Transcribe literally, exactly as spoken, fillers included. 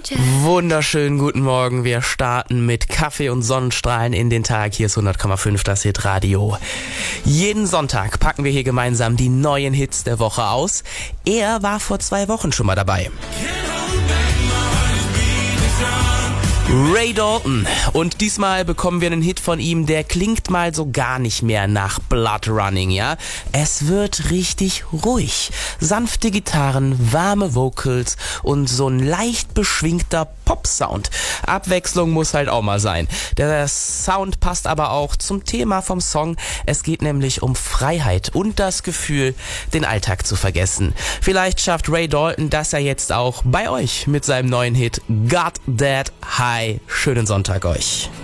Wunderschönen guten Morgen. Wir starten mit Kaffee und Sonnenstrahlen in den Tag. Hier ist hundert Komma fünf das Hitradio. Jeden Sonntag packen wir hier gemeinsam die neuen Hits der Woche aus. Er war vor zwei Wochen schon mal dabei. Ray Dalton. Und diesmal bekommen wir einen Hit von ihm, der klingt mal so gar nicht mehr nach Blood Running, ja? Es wird richtig ruhig. Sanfte Gitarren, warme Vocals und so ein leicht beschwingter Pop-Sound. Abwechslung muss halt auch mal sein. Der Sound passt aber auch zum Thema vom Song. Es geht nämlich um Freiheit und das Gefühl, den Alltag zu vergessen. Vielleicht schafft Ray Dalton das ja jetzt auch bei euch mit seinem neuen Hit Got That High. Schönen Sonntag euch.